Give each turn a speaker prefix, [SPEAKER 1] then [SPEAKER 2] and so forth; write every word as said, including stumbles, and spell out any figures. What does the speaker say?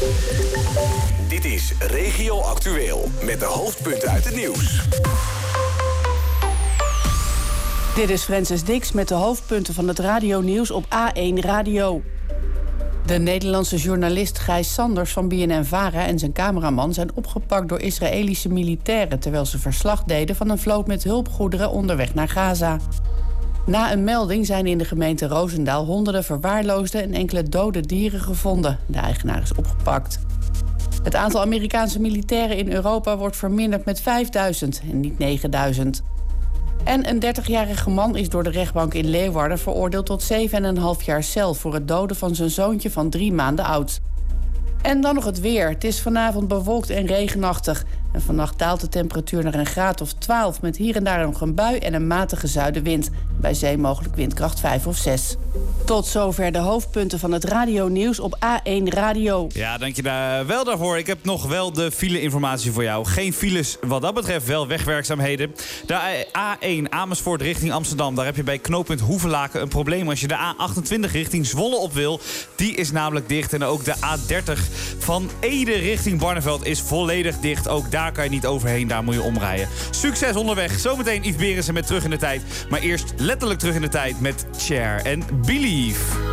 [SPEAKER 1] Dit is Regio Actueel met de hoofdpunten uit het nieuws.
[SPEAKER 2] Dit is Francis Dix met de hoofdpunten van het radionieuws op A één Radio. De Nederlandse journalist Gijs Sanders van B N N-Vara en zijn cameraman zijn opgepakt door Israëlische militairen terwijl ze verslag deden van een vloot met hulpgoederen onderweg naar Gaza. Na een melding zijn in de gemeente Roosendaal honderden verwaarloosde en enkele dode dieren gevonden. De eigenaar is opgepakt. Het aantal Amerikaanse militairen in Europa wordt verminderd met vijfduizend en niet negenduizend. En een dertigjarige man is door de rechtbank in Leeuwarden veroordeeld tot zeven en een half jaar cel voor het doden van zijn zoontje van drie maanden oud. En dan nog het weer. Het is vanavond bewolkt en regenachtig. En vannacht daalt de temperatuur naar een graad of twaalf... met hier en daar nog een bui en een matige zuidenwind. Bij zee mogelijk windkracht vijf of zes. Tot zover de hoofdpunten van het radionieuws op A één Radio.
[SPEAKER 3] Ja, dank je daar wel daarvoor. Ik heb nog wel de file-informatie voor jou. Geen files wat dat betreft, wel wegwerkzaamheden. De A één Amersfoort richting Amsterdam. Daar heb je bij knooppunt Hoevelaken een probleem als je de A achtentwintig richting Zwolle op wil. Die is namelijk dicht. En ook de A dertig van Ede richting Barneveld is volledig dicht. Ook daar kan je niet overheen, daar moet je omrijden. Succes onderweg. Zometeen Yves Berensen met Terug in de Tijd. Maar eerst letterlijk terug in de tijd met Cher en Believe.